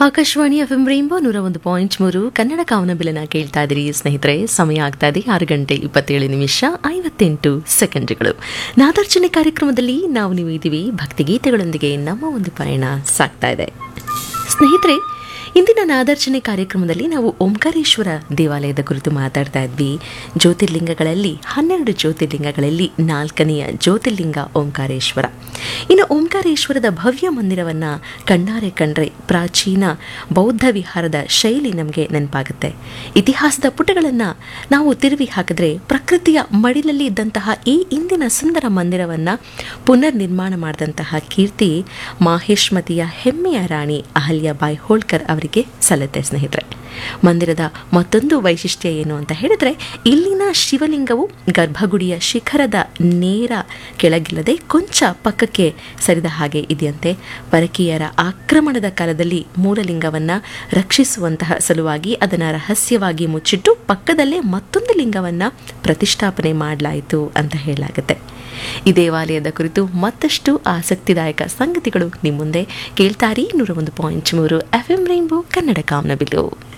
Akashvani FM rainbow 101.3 Kannada ಕಾವನಬಿಲನ ಕೇಳ್ತಾ ಇದ್ದೀರಿ ಸ್ನೇಹಿತರೆ. ಸಮಯ ಆಗ್ತಾ ಇದೆ 6:27 ನಾದಾರ್ಚನೆ ಕಾರ್ಯಕ್ರಮದಲ್ಲಿ ನೀವು ಇದ್ದೀವಿ. ಭಕ್ತಿಗೀತೆಗಳೊಂದಿಗೆ ನಮ್ಮ ಒಂದು ಪಯಣ ಸಾಗ್ತಾ ಇದೆ ಸ್ನೇಹಿತರೆ. ಇಂದಿನ ನಾದಾರ್ಚನೆ ಕಾರ್ಯಕ್ರಮದಲ್ಲಿ ನಾವು ಓಂಕಾರೇಶ್ವರ ದೇವಾಲಯದ ಕುರಿತು ಮಾತಾಡ್ತಾ ಇದ್ವಿ. ಜ್ಯೋತಿರ್ಲಿಂಗಗಳಲ್ಲಿ 12 ಜ್ಯೋತಿರ್ಲಿಂಗಗಳಲ್ಲಿ 4ನೆಯ ಜ್ಯೋತಿರ್ಲಿಂಗ ಓಂಕಾರೇಶ್ವರ. ಇನ್ನು ಓಂಕಾರೇಶ್ವರದ ಭವ್ಯ ಮಂದಿರವನ್ನು ಕಣ್ಣಾರೆ ಕಂಡ್ರೆ ಪ್ರಾಚೀನ ಬೌದ್ಧ ವಿಹಾರದ ಶೈಲಿ ನಮಗೆ ನೆನಪಾಗುತ್ತೆ. ಇತಿಹಾಸದ ಪುಟಗಳನ್ನು ನಾವು ತಿರುವಿ ಹಾಕಿದ್ರೆ ಪ್ರಕೃತಿಯ ಮಡಿಲಲ್ಲಿ ಇದ್ದಂತಹ ಈ ಇಂದಿನ ಸುಂದರ ಮಂದಿರವನ್ನು ಪುನರ್ ನಿರ್ಮಾಣ ಮಾಡಿದಂತಹ ಕೀರ್ತಿ ಮಾಹೇಶ್ಮತಿಯ ಹೆಮ್ಮೆಯ ರಾಣಿ ಅಹಲ್ಯಾಬಾಯಿ ಹೋಳ್ಕರ್ ಅವರಿಗೆ ಸಲ್ಲುತ್ತೆ ಸ್ನೇಹಿತರೆ. ಮಂದಿರದ ಮತ್ತೊಂದು ವೈಶಿಷ್ಟ್ಯ ಏನು ಅಂತ ಹೇಳಿದ್ರೆ, ಇಲ್ಲಿನ ಶಿವಲಿಂಗವು ಗರ್ಭಗುಡಿಯ ಶಿಖರದ ನೇರ ಕೆಳಗಿಲ್ಲದೆ ಕೊಂಚ ಪಕ್ಕಕ್ಕೆ ಸರಿದ ಹಾಗೆ ಇದೆಯಂತೆ. ಪರಕೀಯರ ಆಕ್ರಮಣದ ಕಾಲದಲ್ಲಿ ಮೂಲಲಿಂಗವನ್ನು ರಕ್ಷಿಸುವಂತಹ ಸಲುವಾಗಿ ಅದನ್ನು ರಹಸ್ಯವಾಗಿ ಮುಚ್ಚಿಟ್ಟು ಪಕ್ಕದಲ್ಲೇ ಮತ್ತೊಂದು ಲಿಂಗವನ್ನು ಪ್ರತಿಷ್ಠಾಪನೆ ಮಾಡಲಾಯಿತು ಅಂತ ಹೇಳಲಾಗುತ್ತೆ. ಈ ದೇವಾಲಯದ ಕುರಿತು ಮತ್ತಷ್ಟು ಆಸಕ್ತಿದಾಯಕ ಸಂಗತಿಗಳು ನಿಮ್ಮ ಮುಂದೆ ಕೇಳ್ತಾರಿ. 101.3 ಎಫ್ಎಂ ರೈನ್ಬೋ ಕನ್ನಡ ಕಾಮನಬಿಲ್ಲು.